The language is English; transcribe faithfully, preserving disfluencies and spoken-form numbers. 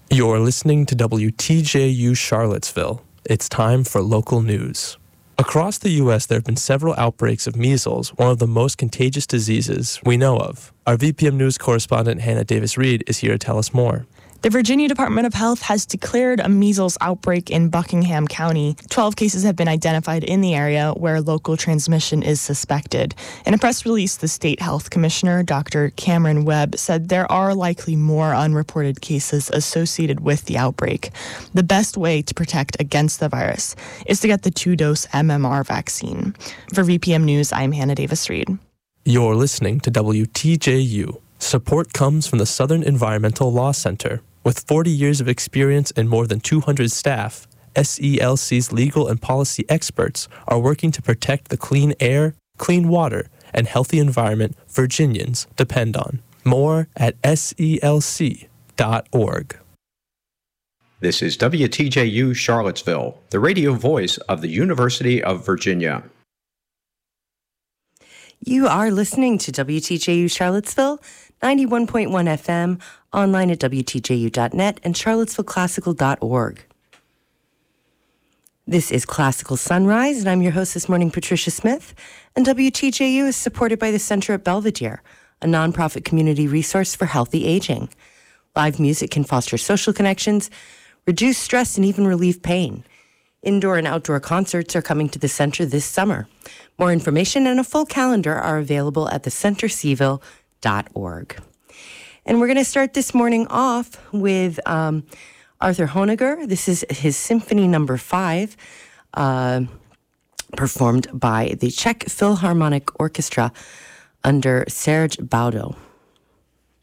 You're listening to W T J U Charlottesville. It's time for local news. Across the U S, there have been several outbreaks of measles, one of the most contagious diseases we know of. Our V P M News correspondent Hannah Davis-Reed is here to tell us more. The Virginia Department of Health has declared a measles outbreak in Buckingham County. Twelve cases have been identified in the area where local transmission is suspected. In a press release, the state health commissioner, Doctor Cameron Webb, said there are likely more unreported cases associated with the outbreak. The best way to protect against the virus is to get the two-dose M M R vaccine. For V P M News, I'm Hannah Davis-Reed. You're listening to W T J U. Support comes from the Southern Environmental Law Center. With forty years of experience and more than two hundred staff, S E L C's legal and policy experts are working to protect the clean air, clean water, and healthy environment Virginians depend on. More at S E L C dot org. This is W T J U Charlottesville, the radio voice of the University of Virginia. You are listening to W T J U Charlottesville, ninety-one point one F M, online at W T J U dot net and charlottesville classical dot org. This is Classical Sunrise, and I'm your host this morning, Patricia Smith, and W T J U is supported by the Center at Belvedere, a nonprofit community resource for healthy aging. Live music can foster social connections, reduce stress, and even relieve pain. Indoor and outdoor concerts are coming to the center this summer. More information and a full calendar are available at the center c ville dot org. And we're going to start this morning off with um, Arthur Honegger. This is his Symphony Number Five, uh, performed by the Czech Philharmonic Orchestra under Serge Baudo.